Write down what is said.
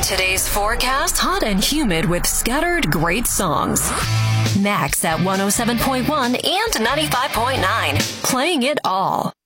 Today's forecast, hot and humid with scattered great songs. Max at 107.1 and 95.9, playing it all.